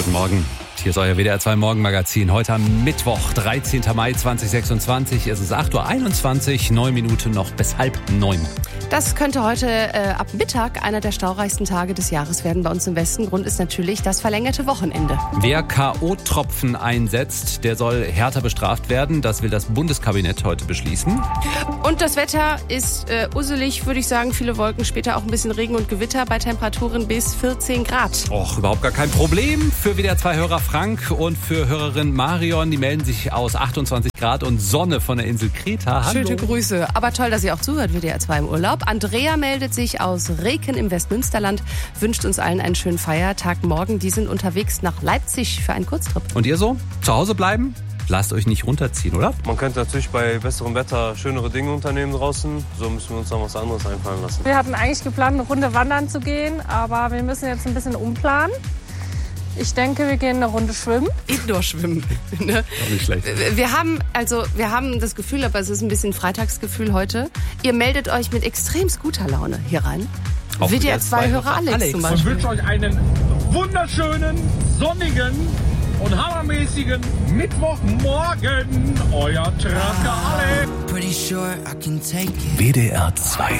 Guten Morgen. Hier ist euer WDR 2 Morgenmagazin. Heute am Mittwoch, 13. Mai 2026. Es ist 8.21 Uhr, 9 Minuten noch bis 8:30. Das könnte heute ab Mittag einer der staureichsten Tage des Jahres werden bei uns im Westen. Grund ist natürlich das verlängerte Wochenende. Wer K.O.-Tropfen einsetzt, der soll härter bestraft werden. Das will das Bundeskabinett heute beschließen. Und das Wetter ist usselig, würde ich sagen. Viele Wolken, später auch ein bisschen Regen und Gewitter bei Temperaturen bis 14 Grad. Och, überhaupt gar kein Problem für WDR 2-Hörer Frank und für Hörerin Marion. Die melden sich aus 28 Grad und Sonne von der Insel Kreta. Hallo. Schöne Grüße. Aber toll, dass ihr auch zuhört, WDR 2 im Urlaub. Andrea meldet sich aus Reken im Westmünsterland, wünscht uns allen einen schönen Feiertag morgen. Die sind unterwegs nach Leipzig für einen Kurztrip. Und ihr so? Zu Hause bleiben? Lasst euch nicht runterziehen, oder? Man könnte natürlich bei besserem Wetter schönere Dinge unternehmen draußen. So müssen wir uns noch was anderes einfallen lassen. Wir hatten eigentlich geplant, eine Runde wandern zu gehen, aber wir müssen jetzt ein bisschen umplanen. Ich denke, wir gehen eine Runde schwimmen. Indoor-Schwimmen. Ne? Auch nicht schlecht. Wir haben das Gefühl, aber es ist ein bisschen Freitagsgefühl heute. Ihr meldet euch mit extrem guter Laune hier rein. Auch WDR 2-Hörer Alex zum Beispiel. Und wünsche euch einen wunderschönen, sonnigen und hammermäßigen Mittwochmorgen. Euer Trasker Alex. WDR 2